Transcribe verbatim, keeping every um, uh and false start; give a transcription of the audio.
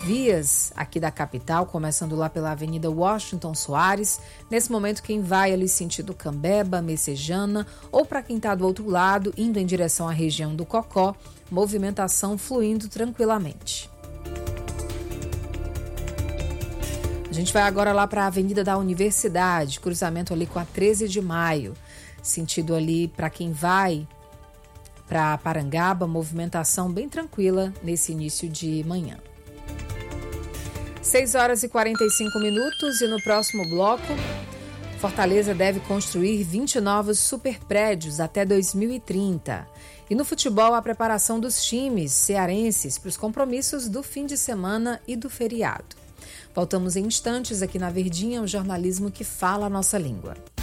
vias aqui da capital, começando lá pela Avenida Washington Soares. Nesse momento, quem vai ali sentido Cambeba, Messejana, ou para quem está do outro lado, indo em direção à região do Cocó, movimentação fluindo tranquilamente. A gente vai agora lá para a Avenida da Universidade, cruzamento ali com a treze de maio, sentido ali para quem vai para Parangaba, movimentação bem tranquila nesse início de manhã. seis horas e quarenta e cinco minutos e no próximo bloco, Fortaleza deve construir vinte novos superprédios até dois mil e trinta. E no futebol, a preparação dos times cearenses para os compromissos do fim de semana e do feriado. Voltamos em instantes aqui na Verdinha, o jornalismo que fala a nossa língua.